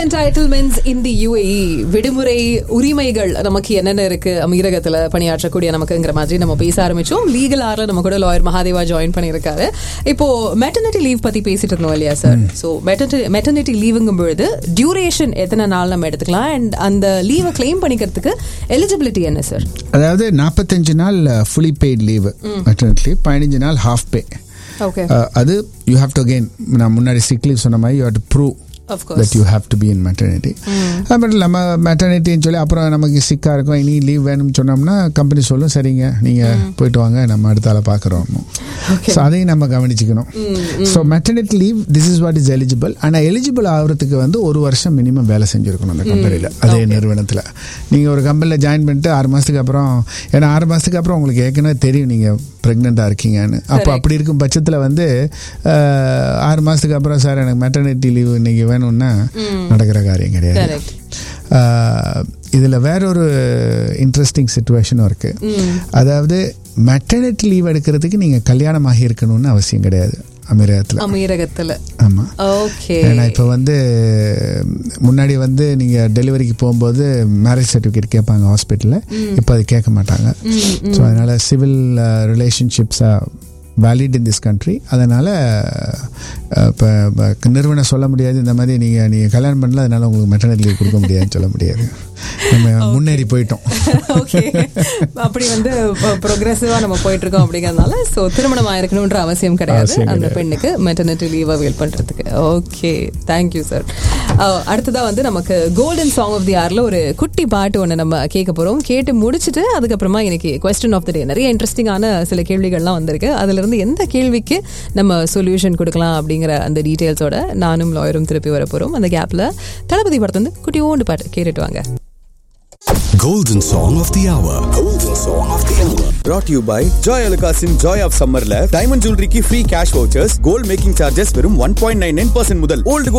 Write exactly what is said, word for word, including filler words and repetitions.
entitlements in the U A E, விடுமுறை உரிமைகள் நமக்கு என்னென்ன இருக்கு அமீரகத்துல பணியாற்றக்கூடிய நமக்குங்கிற மாதிரி நம்ம பேச ஆரம்பிச்சோம். லீகல் ஆர்ல நம்ம கூட லாயர் மகாதேவா ஜாயின் பண்ணியிருக்காரு. இப்போ மெட்டர்னிட்டி லீவ் பத்தி பேசிட்டு இருந்தோம் இல்லையா சார்? ஸோ மெட்டர்னிட்டி லீவுங்கும் பொழுது டியூரேஷன் எத்தனை நாள் நம்ம எடுத்துக்கலாம் அண்ட் அந்த லீவை கிளைம் பண்ணிக்கிறதுக்கு எலிஜிபிலிட்டி என்ன சார்? அதாவது நாற்பத்தஞ்சு நாள் ஃபுல்லி பெய்ட் லீவ், மெட்டர்னிட்டி பதினஞ்சு நாள் ஹாஃப் பே. ஓகே, அது யூ ஹேவ் டு அகெயின் நான் முன்னாடி சிக் லீவ் சொன்ன மாதிரி you have to prove that you have to be in maternity. But நம்ம மெட்டர்னிட்டின்னு சொல்லி அப்புறம் நமக்கு சிக்காக இருக்கும், இனி லீவ் வேணும்னு சொன்னோம்னா கம்பெனி சொல்லும் சரிங்க நீங்கள் போயிட்டு வாங்க நம்ம அடுத்த ஆளை பார்க்குறோம். ஸோ அதையும் நம்ம கவனிச்சுக்கணும். So maternity leave this is what is eligible. ஆனால் எலிஜிபிள் ஆகிறதுக்கு வந்து ஒரு வருஷம் மினிமம் வேலை செஞ்சுருக்கணும் அந்த கம்பெனியில், அதே நிறுவனத்தில். நீங்கள் ஒரு கம்பெனியில் ஜாயின் பண்ணிட்டு ஆறு மாதத்துக்கு அப்புறம், ஏன்னா ஆறு மாதத்துக்கு அப்புறம் உங்களுக்கு ஏற்கனவே தெரியும் நீங்கள் ப்ரெக்னெண்ட்டாக இருக்கீங்கன்னு. அப்போ அப்படி இருக்கும் பட்சத்தில் வந்து ஆறு மாதத்துக்கு அப்புறம் சார் எனக்கு மெட்டர்னிட்டி லீவ் இன்னைக்கு வேணும்னா நடக்கிற காரியம் கிடையாது. இதில் வேற ஒரு இன்ட்ரெஸ்டிங் சிச்சுவேஷனும் இருக்கு. அதாவது மெட்டர்னிட்டி லீவ் எடுக்கிறதுக்கு நீங்கள் கல்யாணம் ஆகி இருக்கணும்னு அவசியம் கிடையாது அமீரகத்தில். அமீரகத்தில் ஆமாம். ஓகே. ஏன்னா இப்போ வந்து முன்னாடி வந்து நீங்கள் டெலிவரிக்கு போகும்போது மேரேஜ் சர்டிஃபிகேட் கேட்பாங்க ஹாஸ்பிட்டலில், இப்போ அது கேட்க மாட்டாங்க. ஸோ அதனால் civil ரிலேஷன்ஷிப்ஸாக valid in this country. அதனால் இப்போ நிறுவனம் சொல்ல முடியாது இந்த மாதிரி நீங்கள் நீங்கள் கல்யாணம் பண்ணல அதனால உங்களுக்கு மெட்டர்னிட்டி லீவ் கொடுக்க முடியாதுன்னு சொல்ல முடியாது. நம்ம முன்னேறி போயிட்டோம். ஓகே, அப்படி வந்து ப்ரோக்ரெசிவாக நம்ம போயிட்டு இருக்கோம் அப்படிங்கிறதுனால ஸோ திருமணம் ஆயிருக்கணுன்ற அவசியம் கிடையாது அந்த பெண்ணுக்கு மெட்டர்னிட்டி லீவ் அவைல் பண்ணுறதுக்கு. Okay, thank you sir. அடுத்ததாக வந்து நமக்கு கோல்டன் சாங் ஆஃப் தி ஆர்ல ஒரு குட்டி பாட்டு ஒன்று நம்ம கேட்க போகிறோம். கேட்டு முடிச்சுட்டு அதுக்கப்புறமா இன்னைக்கு கொஸ்டின் ஆஃப் த டே நிறைய இன்ட்ரெஸ்டிங்கான சில கேள்விகள்லாம் வந்திருக்கு. அதுல இருந்து எந்த கேள்விக்கு நம்ம சொல்யூஷன் கொடுக்கலாம் அப்படிங்கிற அந்த டீட்டெயில்ஸோட நானும் லாயரும் திருப்பி வர போகிறோம். அந்த கேப்ல தளபதி படத்தை வந்து குட்டி ஓண்டு பாட்டு கேட்டுட்டு வாங்க. Golden Song of the Hour. Golden Song of the Hour. Brought to you by Joy Alukasin Joy of Summerல diamond jewelry ki free cash vouchers, gold making charges வெறும் one point nine nine percent முதல். Old